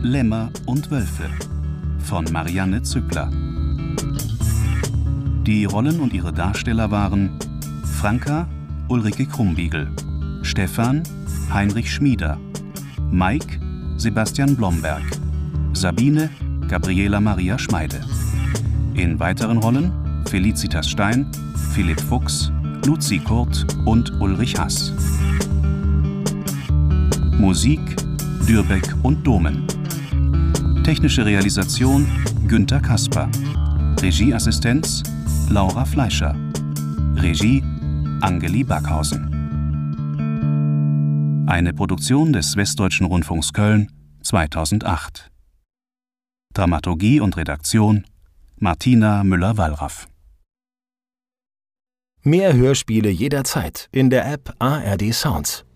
Lämmer und Wölfe von Marianne Zückler. Die Rollen und ihre Darsteller waren Franka Ulrike Krumbiegel, Stefan Heinrich Schmieder, Mike Sebastian Blomberg, Sabine Gabriela Maria Schmeide. In weiteren Rollen Felicitas Stein, Philipp Fuchs, Luzi Kurt und Ulrich Hass. Musik Dürbeck und Domen. Technische Realisation Günther Kasper. Regieassistenz Laura Fleischer. Regie Angeli Backhausen. Eine Produktion des Westdeutschen Rundfunks Köln 2008. Dramaturgie und Redaktion Martina Müller-Wallraff. Mehr Hörspiele jederzeit in der App ARD Sounds.